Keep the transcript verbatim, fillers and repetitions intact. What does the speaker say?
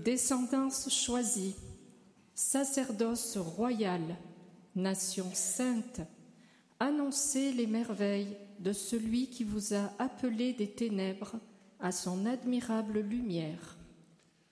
descendance choisie, sacerdoce royal, nation sainte, annoncez les merveilles de celui qui vous a appelé des ténèbres à son admirable lumière.